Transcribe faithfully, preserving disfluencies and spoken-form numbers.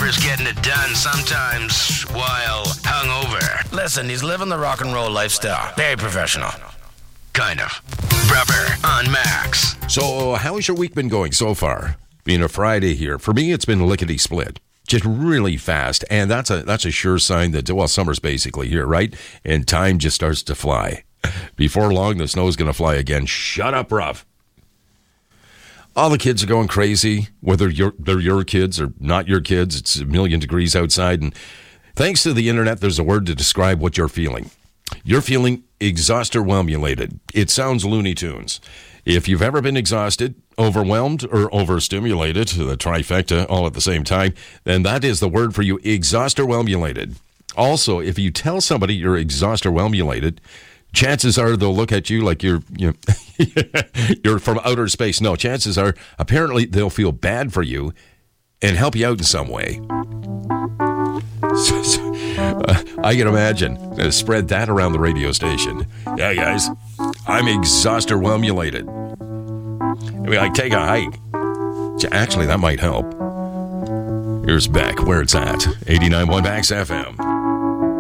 Rapper's getting it done sometimes while hungover. Listen, he's living the rock and roll lifestyle. Very professional. Kind of. Rapper on Max. So, how has your week been going so far? Being a Friday here. For me, it's been lickety-split. Just really fast. And that's a that's a sure sign that, well, summer's basically here, right? And time just starts to fly. Before long, the snow's going to fly again. Shut up, Ruff. All the kids are going crazy, whether you're, they're your kids or not your kids. It's a million degrees outside. And thanks to the internet, there's a word to describe what you're feeling. You're feeling exhausted-whelmulated. It sounds Looney Tunes. If you've ever been exhausted, overwhelmed, or overstimulated, the trifecta all at the same time, then that is the word for you, exhausted-whelmulated. Also, if you tell somebody you're exhausted-whelmulated, chances are they'll look at you like you're you know, you're from outer space. No, chances are apparently they'll feel bad for you and help you out in some way. So, so, uh, I can imagine uh, spread that around the radio station. Yeah, guys, I'm exhausted-whelmulated. I mean, I take a hike. Actually, that might help. Here's Beck, where it's at. eighty-nine point one Max F M.